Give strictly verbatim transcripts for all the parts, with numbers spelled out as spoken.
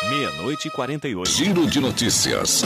Meia-noite e quarenta e oito. Giro de notícias.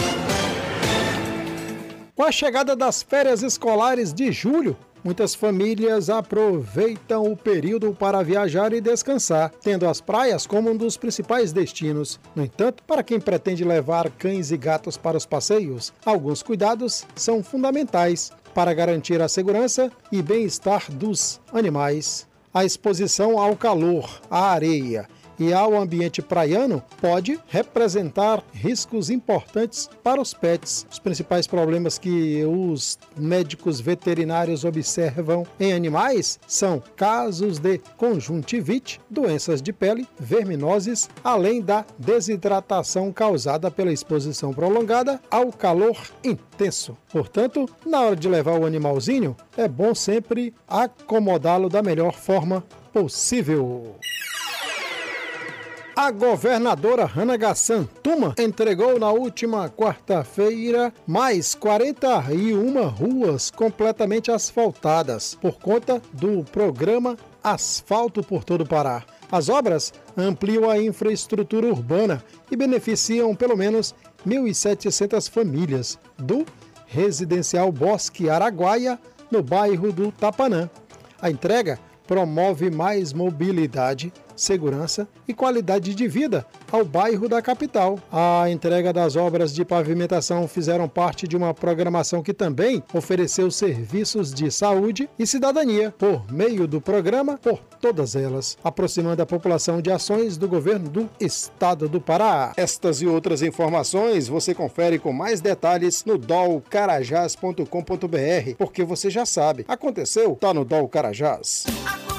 Com a chegada das férias escolares de julho, muitas famílias aproveitam o período para viajar e descansar, tendo as praias como um dos principais destinos. No entanto, para quem pretende levar cães e gatos para os passeios, alguns cuidados são fundamentais para garantir a segurança e bem-estar dos animais. A exposição ao calor, à areia e ao ambiente praiano pode representar riscos importantes para os pets. Os principais problemas que os médicos veterinários observam em animais são casos de conjuntivite, doenças de pele, verminoses, além da desidratação causada pela exposição prolongada ao calor intenso. Portanto, na hora de levar o animalzinho, é bom sempre acomodá-lo da melhor forma possível. A governadora Hannah Gassan Tuma entregou na última quarta-feira mais quarenta e uma ruas completamente asfaltadas por conta do programa Asfalto por todo o Pará. As obras ampliam a infraestrutura urbana e beneficiam pelo menos mil e setecentas famílias do residencial Bosque Araguaia, no bairro do Tapanã. A entrega promove mais mobilidade, segurança e qualidade de vida ao bairro da capital. A entrega das obras de pavimentação fizeram parte de uma programação que também ofereceu serviços de saúde e cidadania por meio do programa Por Todas Elas, aproximando a população de ações do governo do estado do Pará. Estas e outras informações você confere com mais detalhes no dol carajás ponto com ponto br, porque você já sabe, aconteceu, tá no Dol Carajás.